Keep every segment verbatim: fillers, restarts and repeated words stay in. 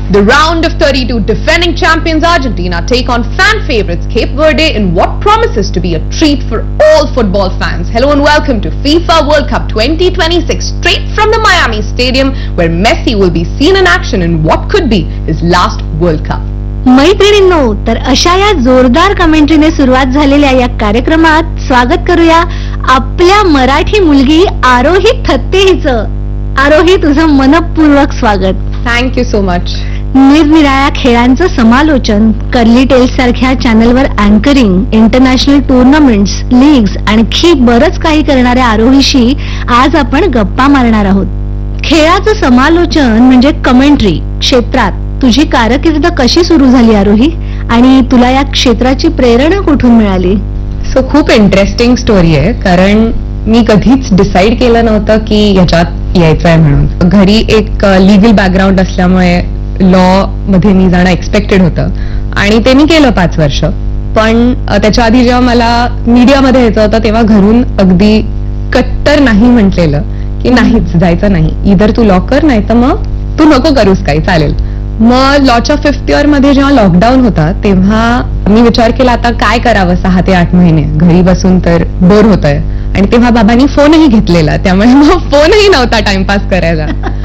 The round of thirty-two defending champions Argentina take on fan favorites Cape Verde in what promises to be a treat for all football fans. Hello and welcome to FIFA World Cup twenty twenty-six, straight from the Miami Stadium, where Messi will be seen in action in what could be his last World Cup. मैत्रिणींनो, तर अशा या जोरदार कमेंट्रीने सुरुवात झालेल्या या कार्यक्रमात स्वागत करूया आपल्या मराठी मुलगी आरोही थत्ते हिचं. आरोही, तुझं मनपूर्वक स्वागत. Thank you so much. निरनिराळ्या खेळांचं समालोचन, कर्ली टेल्स सारख्या चॅनलवर अँकरिंग, इंटरनॅशनल टुर्नामेंट्स, लीग्स आणखी बरंच काही करणाऱ्या आरोहीशी आज आपण गप्पा मारणार आहोत. खेळाचं समालोचन म्हणजे कमेंट्री क्षेत्रात तुझी कारकीर्द कशी सुरू झाली आरोही, आणि तुला या क्षेत्राची प्रेरणा कुठून मिळाली? सो खूप इंटरेस्टिंग स्टोरी आहे, कारण मी कधीच डिसाईड केलं नव्हतं की ह्याच्यात यायचं आहे म्हणून. घरी एक लिगल बॅकग्राऊंड असल्यामुळे लॉ मध्ये मी जाणं एक्सपेक्टेड होतं आणि ते मी केलं पाच वर्ष. पण त्याच्या आधी जेव्हा मला मीडियामध्ये यायचं होतं तेव्हा घरून अगदी कट्टर नाही म्हटलेलं की नाहीच, जायचं नाही, इधर तू लॉ कर नाही तर मग तू नको करूस काही, चालेल. मग लॉच्या फिफ्थ इयर मध्ये जेव्हा लॉकडाऊन होता तेव्हा मी विचार केला आता काय करावं, सहा ते आठ महिने घरी बसून तर बोर होतंय. आणि तेव्हा बाबांनी फोनही घेतलेला, त्यामुळे मग फोनही नव्हता टाइमपास करायला.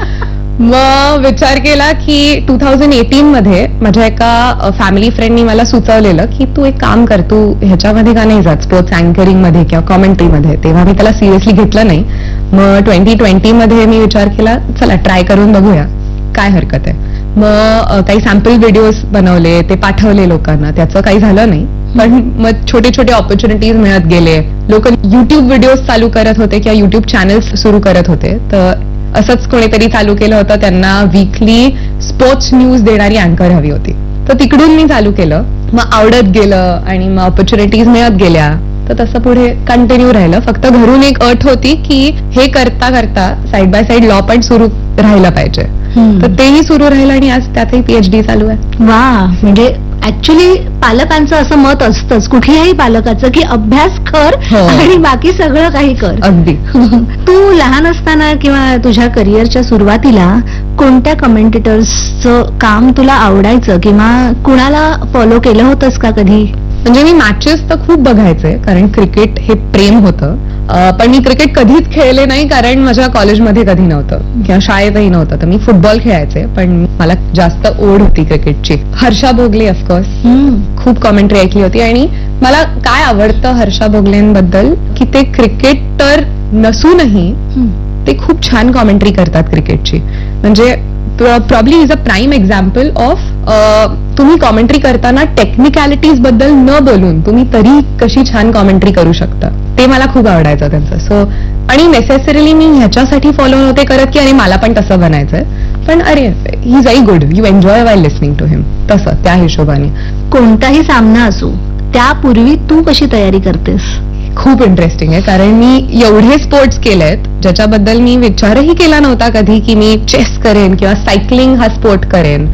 मग विचार केला की टू थाउजंड एटीन मध्ये माझ्या एका फॅमिली फ्रेंडनी मला सुचवलेलं की तू एक काम कर, तू ह्याच्यामध्ये का नाही जात, स्पोर्ट्स अँकरिंग मध्ये किंवा कॉमेंट्री मध्ये. तेव्हा मी त्याला सिरियसली घेतलं नाही. मग ट्वेंटी ट्वेंटी मध्ये मी विचार केला चला ट्राय करून बघूया, काय हरकत आहे. मग काही सॅम्पल व्हिडिओज बनवले, ते पाठवले लोकांना, त्याचं काही झालं नाही. पण मग छोटे छोटे ऑपॉर्च्युनिटीज मिळत गेले. लोक युट्यूब व्हिडिओज चालू करत होते किंवा युट्यूब चॅनल्स सुरू करत होते. तर असंच कोणीतरी चालू केलं होतं, त्यांना वीकली स्पोर्ट्स न्यूज देणारी अँकर हवी होती, तर तिकडून मी चालू केलं. मग आवडत गेलं आणि मग ऑपॉर्च्युनिटीज मिळत गेल्या, तर तसं पुढे कंटिन्यू राहिलं. फक्त घरून एक अट होती की हे करता करता साईड बाय साईड लॉ पण सुरू राहिलं पाहिजे, तर तेही सुरू राहिलं आणि आज त्यातही पीएचडी चालू आहे. वा, म्हणजे ऍक्च्युली पालकांचं असं मत असतंच, कुठल्याही पालकाचं, की अभ्यास कर आणि बाकी सगळं काही कर. अगदी. तू लहान असताना किंवा तुझ्या करिअरच्या सुरुवातीला कोणत्या कमेंटेटर्सचं काम तुला आवडायचं किंवा कुणाला फॉलो केलं होतंस का कधी? म्हणजे मी मॅचेस तर खूप बघायचे, कारण क्रिकेट हे प्रेम होतं. पण मी क्रिकेट कधीच खेळले नाही, कारण माझ्या कॉलेजमध्ये कधी नव्हतं किंवा शाळेतही नव्हतं. तर मी फुटबॉल खेळायचे, पण मला जास्त ओढ होती क्रिकेटची. हर्षा भोगले ऑफकोर्स, खूप कॉमेंट्री ऐकली होती. आणि मला काय आवडतं हर्षा भोगलेंबद्दल की ते क्रिकेटर नसूनही ते खूप छान कॉमेंट्री करतात क्रिकेटची. म्हणजे probably is a prime example of तुम्ही कॉमेंट्री करताना टेक्निकॅलिटीज बद्दल न बोलून तुम्ही तरी कशी छान कॉमेंट्री करू शकता. ते मला खूप आवडायचं त्यांचं. सो आणि नेसेसरीली मी ह्याच्यासाठी फॉलो नव्हते करत की अरे मला पण तसं बनायचंय, पण अरे he is very good, you enjoy while listening to हिम, तसं त्या हिशोबाने. कोणताही सामना असो त्यापूर्वी तू कशी तयारी करतेस? खूप इंटरेस्टिंग आहे, कारण मी एवढे स्पोर्ट्स केलेत ज्याच्याबद्दल मी विचारही केला नव्हता कधी की मी चेस करेन किंवा सायकलिंग हा स्पोर्ट करेन.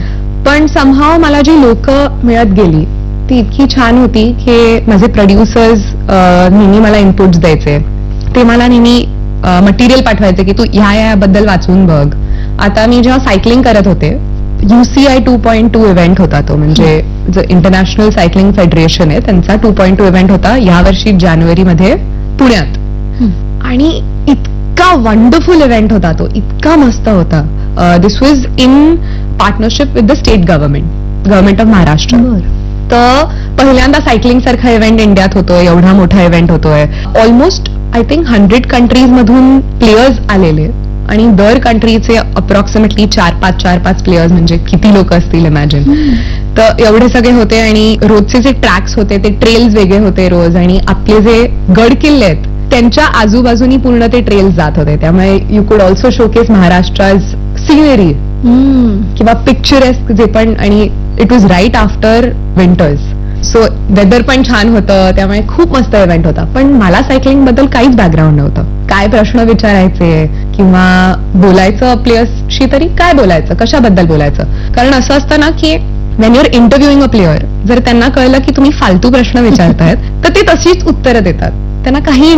पण समहाव मला जी लोक मिळत गेली ती इतकी छान होती की माझे प्रोड्युसर्स नेहमी मला इनपुट्स द्यायचे. ते मला नेहमी मटेरियल पाठवायचे की तू ह्या याबद्दल वाचून बघ. आता मी जेव्हा सायकलिंग करत होते, युसीआय टू पॉईंट टू इव्हेंट होता तो, म्हणजे जो इंटरनॅशनल सायकलिंग फेडरेशन आहे त्यांचा टू पॉईंट टू इव्हेंट होता यावर्षी जानेवारीमध्ये पुण्यात. आणि इतका वंडरफुल इव्हेंट होता तो, इतका मस्त होता. दिस was in partnership with the state government government of Maharashtra. तर पहिल्यांदा सायकलिंग सारखा इव्हेंट इंडियात होतोय, एवढा मोठा इव्हेंट होतोय. Almost I think hundred countries मधून प्लेयर्स आलेले आणि दर कंट्रीचे अप्रॉक्सिमेटली चार पाच चार पाच प्लेयर्स, म्हणजे किती लोक असतील इमॅजिन. तर एवढे सगळे होते आणि रोजचे जे ट्रॅक्स होते ते ट्रेल्स वेगळे होते रोज, आणि आपले जे गड किल्ले आहेत त्यांच्या आजूबाजूनी पूर्ण ते ट्रेल्स जात होते. त्यामुळे यू कुड ऑल्सो शोकेस महाराष्ट्राज सिनरी किंवा पिक्चरेस्क जे पण. आणि it was right after winters, so whether पण छान होतं, त्यामुळे खूप मस्त इव्हेंट होता. पण मला सायकलिंग बद्दल काहीच बॅकग्राऊंड नव्हतं. काय प्रश्न विचारायचे किंवा बोलायचं प्लेयर्सशी तरी काय बोलायचं, कशाबद्दल बोलायचं. कारण असं असतं ना की वेन युअर इंटरव्ह्यूइंग अ प्लेअर, जर त्यांना कळलं की तुम्ही फालतू प्रश्न विचारतायत तर ते तशीच उत्तरं देतात, त्यांना काही